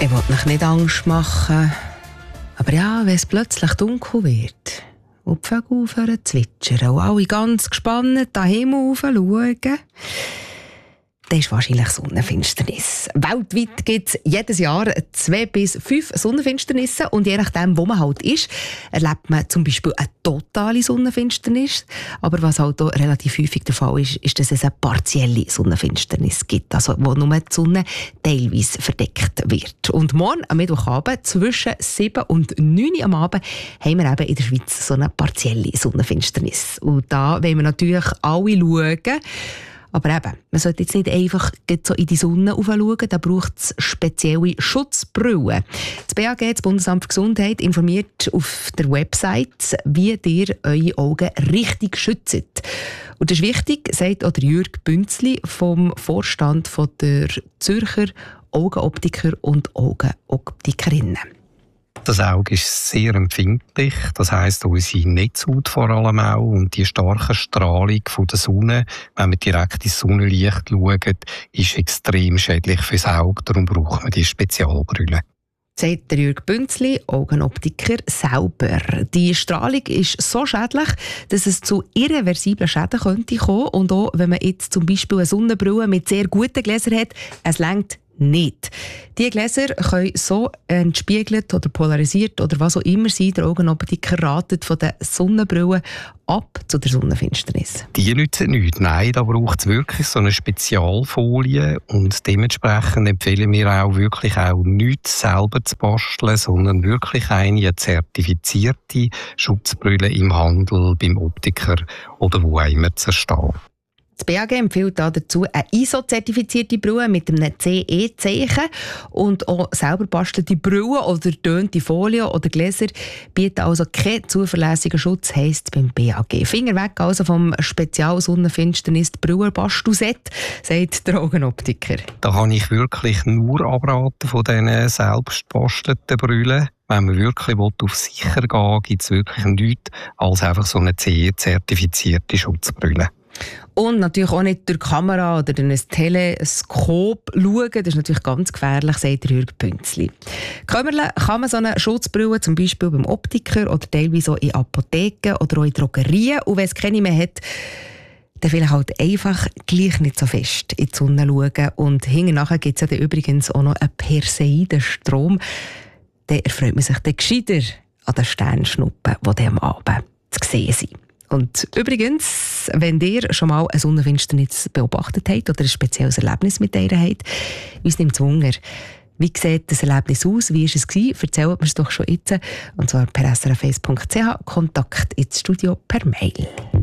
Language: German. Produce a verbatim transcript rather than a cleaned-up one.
Ich will euch nicht Angst machen. Aber ja, wenn es plötzlich dunkel wird und die Vögel aufhören zu zwitschern und alle ganz gespannt den Himmel schauen, dann ist wahrscheinlich Sonnenfinsternis. Weltweit gibt es jedes Jahr zwei bis fünf Sonnenfinsternisse und je nachdem, wo man halt ist, erlebt man zum Beispiel eine totale Sonnenfinsternis. Aber was halt auch relativ häufig der Fall ist, ist, dass es eine partielle Sonnenfinsternis gibt, also wo nur die Sonne teilweise verdeckt wird. Und morgen am Mittwochabend zwischen sieben und neun Uhr am Abend haben wir eben in der Schweiz so eine partielle Sonnenfinsternis. Und da wollen wir natürlich alle schauen. Aber eben, man sollte jetzt nicht einfach so in die Sonne schauen, da braucht es spezielle Schutzbrillen. Das B A G, das Bundesamt für Gesundheit, informiert auf der Website, wie ihr eure Augen richtig schützt. Und das ist wichtig, sagt auch der Jürg Bünzli vom Vorstand von der Zürcher Augenoptiker und Augenoptikerinnen. Das Auge ist sehr empfindlich, das heisst unsere Netzhaut vor allem auch und die starke Strahlung von der Sonne, wenn man direkt ins Sonnenlicht schaut, ist extrem schädlich fürs Auge, darum braucht man die Spezialbrille. Sagt der Jürg Bünzli, Augenoptiker selber. Die Strahlung ist so schädlich, dass es zu irreversiblen Schäden könnte kommen und auch wenn man jetzt zum Beispiel eine Sonnenbrille mit sehr guten Gläsern hat, es reicht nicht. Diese Gläser können so entspiegelt oder polarisiert oder was auch immer sein. Der Augenoptiker ratet von den Sonnenbrillen ab zu der Sonnenfinsternis. Die nützen nichts. Nein, da braucht es wirklich so eine Spezialfolie und dementsprechend empfehlen wir auch wirklich auch nichts selber zu basteln, sondern wirklich eine zertifizierte Schutzbrille im Handel, beim Optiker oder wo auch immer zu erstehen. Das B A G empfiehlt dazu eine I S O-zertifizierte Brille mit einem C E-Zeichen und auch selber bastelte Brillen oder tönte Folien oder Gläser bieten also keinen zuverlässigen Schutz, heisst beim B A G. Finger weg also vom Spezial-Sonnenfinsternis Brillen-Bastelset, sagt der Augenoptiker. Da kann ich wirklich nur abraten von diesen selbst bastelten Brillen. Wenn man wirklich auf sicher gehen will, gibt es wirklich nichts als einfach so eine C E-zertifizierte Schutzbrille. Und natürlich auch nicht durch die Kamera oder durch ein Teleskop schauen. Das ist natürlich ganz gefährlich, sagt der Jürg Bünzli. Kömmerle kann man so eine Schutzbrille zum Beispiel beim Optiker oder teilweise auch in Apotheken oder auch in Drogerien. Und wenn es keine mehr hat, dann vielleicht halt einfach gleich nicht so fest in die Sonne schauen. Und hinten nachher gibt es ja dann übrigens auch noch einen Perseidenstrom. Dann erfreut man sich dann gescheiter an den Sternschnuppen, die dann am Abend zu sehen sind. Und übrigens, wenn ihr schon mal eine Sonnenfinsternis beobachtet habt oder ein spezielles Erlebnis mit ihr habt, uns nimmt es Wunder. Wie sieht das Erlebnis aus? Wie war es gewesen? Erzählt mir es doch schon jetzt. Und zwar per s r f eins punkt c h, Kontakt ins Studio per Mail.